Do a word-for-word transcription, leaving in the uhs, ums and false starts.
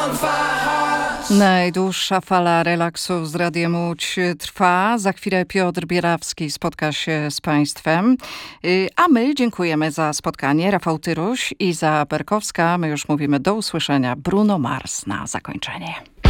Najdłuższa fala relaksu z Radiem Łódź trwa. Za chwilę Piotr Bierawski spotka się z Państwem. A my dziękujemy za spotkanie. Rafał Tyruś i Iza Berkowska. My już mówimy do usłyszenia. Bruno Mars na zakończenie.